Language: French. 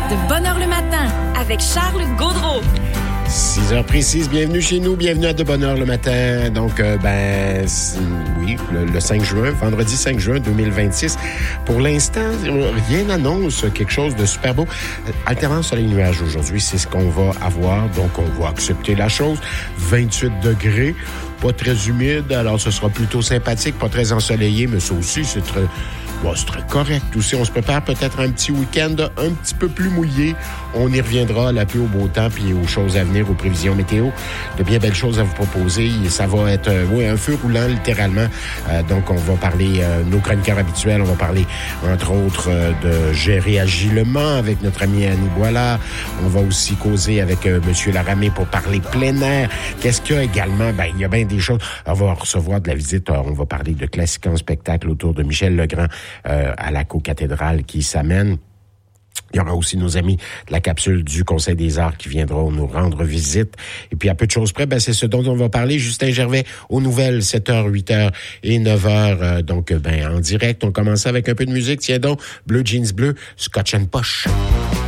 de Bonne Heure le matin avec Charles Gaudreau. 6 heures précises, bienvenue chez nous, bienvenue à De Bonne Heure le matin. Donc, oui, le 5 juin, vendredi 5 juin 2026. Pour l'instant, rien n'annonce quelque chose de super beau. Alternance soleil-nuage aujourd'hui, c'est ce qu'on va avoir, donc on va accepter la chose. 28 degrés, pas très humide, alors ce sera plutôt sympathique, pas très ensoleillé, mais ça aussi, c'est très correct aussi. On se prépare peut-être un petit week-end un petit peu plus mouillé. On y reviendra à la pluie, au beau temps, puis aux choses à venir, aux prévisions météo. De bien belles choses à vous proposer. Ça va être un feu roulant, littéralement. Donc, on va parler nos chroniqueurs habituels. On va parler, entre autres, de gérer agilement avec notre ami Annie Boilard. On va aussi causer avec Monsieur Laramé pour parler plein air. Qu'est-ce qu'il y a également? Il y a bien des choses. On va recevoir de la visite. On va parler de classiques en spectacle autour de Michel Legrand à la co-cathédrale qui s'amène. Il y aura aussi nos amis de la capsule du Conseil des arts qui viendront nous rendre visite. Et puis, à peu de choses près, c'est ce dont on va parler. Justin Gervais aux nouvelles, 7h, 8h et 9h. Donc, en direct, on commence avec un peu de musique. Tiens donc, Bleu Jeans Bleu, Scotch and Posh.